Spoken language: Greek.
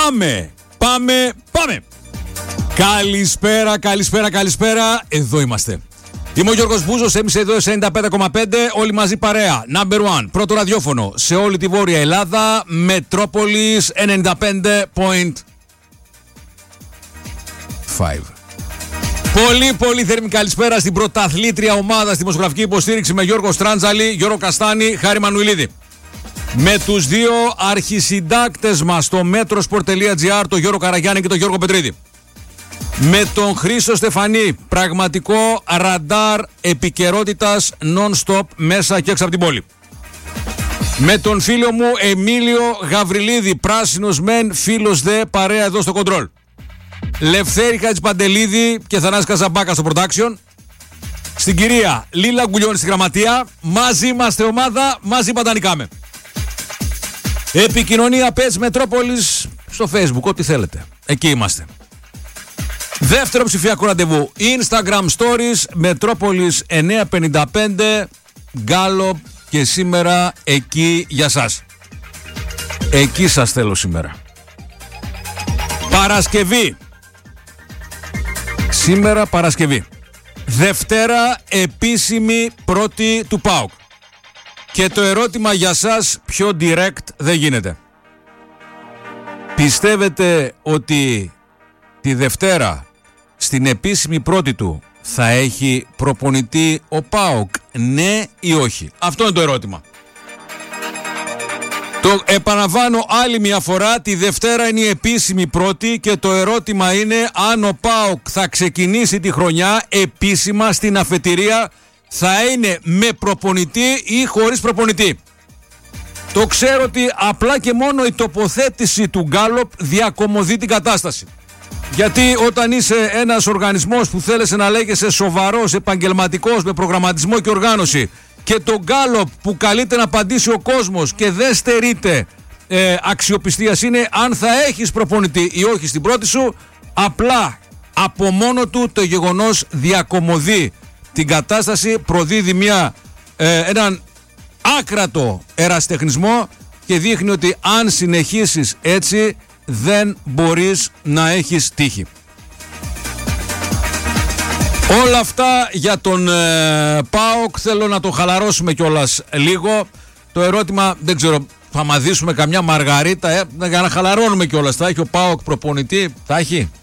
Πάμε. Καλησπέρα. Εδώ είμαστε. Είμαι ο Γιώργος Μπούζος, εμείς εδώ 95,5, όλοι μαζί παρέα. Number one, πρώτο ραδιόφωνο σε όλη τη Βόρεια Ελλάδα, Μετρόπολης 95,5. Πολύ θερμή καλησπέρα στην πρωταθλήτρια ομάδα στη δημοσιογραφική υποστήριξη με Γιώργο Στράντζαλη, Γιώργο Καστάνη, Χάρη Μανουηλίδη. Με τους δύο αρχισυντάκτες μας στο metrosport.gr, τον Γιώργο Καραγιάννη και τον Γιώργο Πετρίδη. Με τον Χρήστο Στεφανή, πραγματικό ραντάρ επικαιρότητας non-stop μέσα και έξω από την πόλη. Με τον φίλο μου Εμίλιο Γαβριλίδη, πράσινος μεν, φίλος δε, παρέα εδώ στο κοντρόλ. Λευθέρη Χατζηπαντελίδη και Θανάση Καζαμπάκα στο production. Στην κυρία Λίλα Γκουλιώνη στη γραμματεία. Μαζί είμαστε ομάδα, μαζί παντανικάμε. Επικοινωνία Pets Μετρόπολης στο Facebook, ό,τι θέλετε. Εκεί είμαστε. Δεύτερο ψηφιακό ραντεβού, Instagram Stories, Μετρόπολης 955, Γκάλοπ και σήμερα εκεί για σας. Εκεί σας θέλω σήμερα. Παρασκευή. Σήμερα Παρασκευή. Δευτέρα επίσημη πρώτη του ΠΑΟΚ. Και το ερώτημα για σας πιο direct δεν γίνεται. Πιστεύετε ότι τη Δευτέρα στην επίσημη πρώτη του θα έχει προπονητή ο ΠΑΟΚ, ναι ή όχι? Αυτό είναι το ερώτημα. Το επαναλαμβάνω άλλη μια φορά, τη Δευτέρα είναι η επίσημη πρώτη και το ερώτημα είναι αν ο ΠΑΟΚ θα ξεκινήσει τη χρονιά επίσημα στην αφετηρία, θα είναι με προπονητή ή χωρίς προπονητή. Το ξέρω ότι απλά και μόνο η τοποθέτηση του Γκάλοπ διακομωδεί την κατάσταση. Γιατί όταν είσαι ένας οργανισμός που θέλεις να λέγεσαι σοβαρός, επαγγελματικός, με προγραμματισμό και οργάνωση, και το Γκάλοπ που καλείται να απαντήσει ο κόσμος και δεν στερείται αξιοπιστίας είναι αν θα έχεις προπονητή ή όχι στην πρώτη σου, απλά από μόνο του το γεγονός διακομωδεί την κατάσταση, προδίδει έναν άκρατο ερασιτεχνισμό και δείχνει ότι αν συνεχίσεις έτσι δεν μπορείς να έχεις τύχη. Όλα αυτά για τον ΠΑΟΚ, θέλω να το χαλαρώσουμε κιόλας λίγο. Το ερώτημα, δεν ξέρω, θα μαδίσουμε καμιά μαργαρίτα για να χαλαρώνουμε κιόλας. Θα έχει ο ΠΑΟΚ προπονητή, θα έχει?